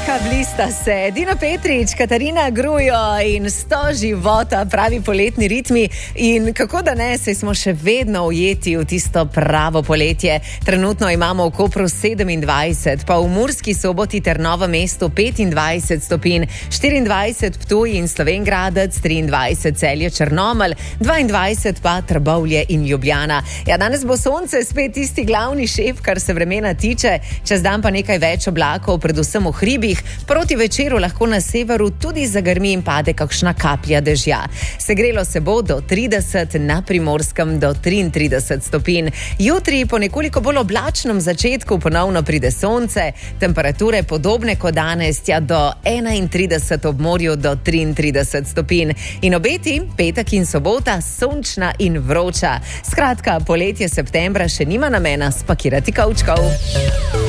Skratka, blista se Dino Petrič, Katarina Grujo in 100 života, pravi poletni ritmi. In kako da ne, saj smo še vedno ujeti v tisto pravo poletje. Trenutno imamo v Kopru 27, pa v Murski Soboti ter Novem mestu 25 stopinj, 24 Ptuj in Slovenj Gradec, 23 Celje Črnomelj, 22 pa Trbovlje in Ljubljana. Ja, danes bo sonce spet tisti glavni šef, kar se vremena tiče, čez dan pa nekaj več oblakov, predvsem v hribih, proti večeru lahko na severu tudi zagrmi in pade kakšna kaplja dežja. Segrelo se bo do 30, na Primorskem do 33 stopinj. Jutri po nekoliko bolj oblačnem začetku ponovno pride sonce, temperature podobne kot danes, tja do 31 ob morju do 33 stopinj. In obeti, petek in sobota, sončna in vroča. Skratka, poletje septembra še nima namena spakirati kavčkov.